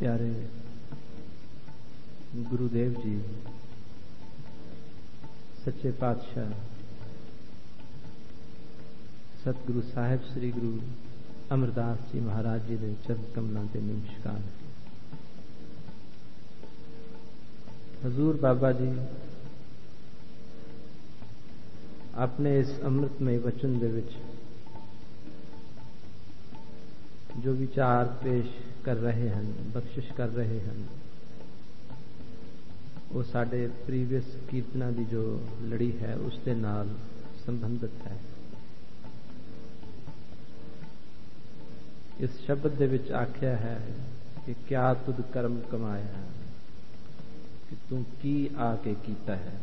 प्यारे गुरुदेव जी, सच्चे पातशाह सतगुरु साहिब श्री गुरु अमरदास जी महाराज जी के चरण कमलों से नमस्कार। हजूर बाबा जी अपने इस अमृतमय वचन दे विच जो विचार पेश कर रहे हैं, बख्शिश कर रहे हैं, वो साडे प्रीवियस कीर्तना की जो लड़ी है उसके नाल संबंधित है। इस शब्द दे विच आख्या है कि क्या तुद कर्म कमाया, कि तू की आके कीता है।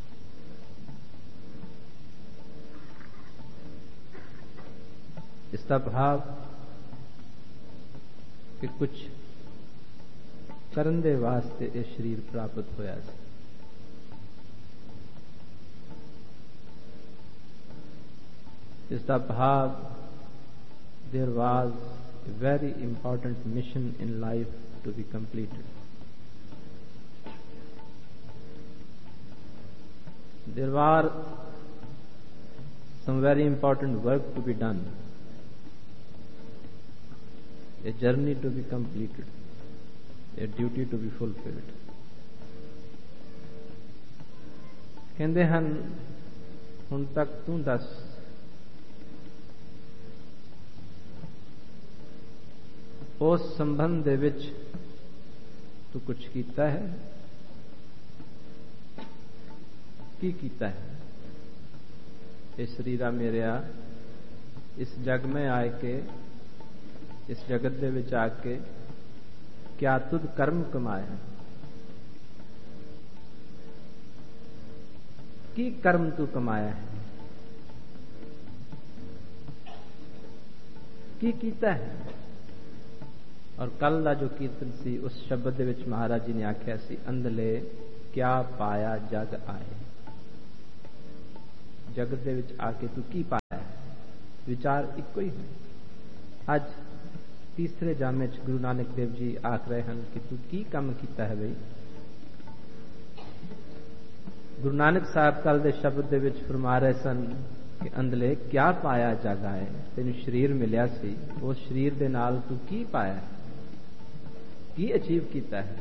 इसका भाव कि कुछ करन दे वास्ते ये शरीर प्राप्त होया सी। इसका भाव there was a very important mission in life to be completed. There were some very important work to be done, a journey to be completed, a duty to be fulfilled. कहते हैं हुण तक तू दस उस संबंध दे विच तू कुछ कीता है, की कीता है। इस शरीरा मेरिया इस जग में आए के, इस जगत दे विच आके क्या तुद कर्म कमाया, की कर्म तू कमाया है, की कीता है। और कल का जो कीर्तन सी उस शब्द दे विच महाराज जी ने आख्या सी, अंधले क्या पाया जग आए। जगत दे विच आके तू की पाया है। विचार इको ही है। आज तीसरे जामे च गुरु नानक देव जी आख रहे हैं कि तू की काम कीता है। बई गुरु नानक साहब कल दे शब्द दे विच फरमा रहे सन कि अंधले क्या पाया जग आए। तेन शरीर मिलिया सी, उस शरीर दे नाल तू की पाया है, की अचीव किया है।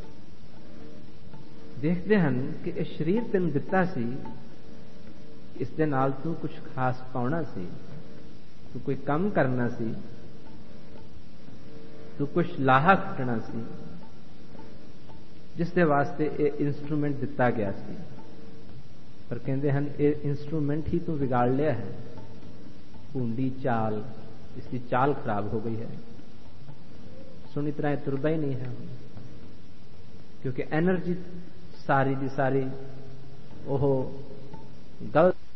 देखते हैं कि यह शरीर तेन दिता सी, इस दे नाल तू कुछ खास पाउना सी, तू कोई काम करना सी, तू कुछ लाहा खटना सी, जिस दे वास्ते ये इंस्ट्रूमेंट दिता गया सी। पर कहते हैं ये इंस्ट्रूमेंट ही तू बिगाड़ लिया है। भूंडी चाल, इसकी चाल खराब हो गई है। सुनी तरह तुरदा ही नहीं है, क्योंकि एनर्जी सारी दी सारी ओह गलत